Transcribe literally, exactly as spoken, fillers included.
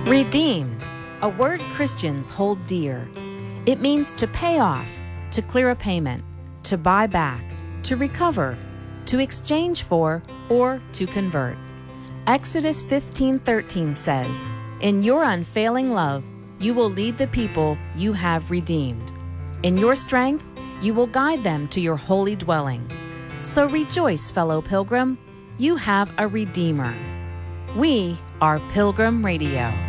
Redeemed, a word Christians hold dear. It means to pay off, to clear a payment, to buy back, to recover, to exchange for, or to convert. Exodus fifteen thirteen says, "In your unfailing love, you will lead the people you have redeemed. In your strength, you will guide them to your holy dwelling." So rejoice, fellow pilgrim, you have a Redeemer. We are Pilgrim Radio.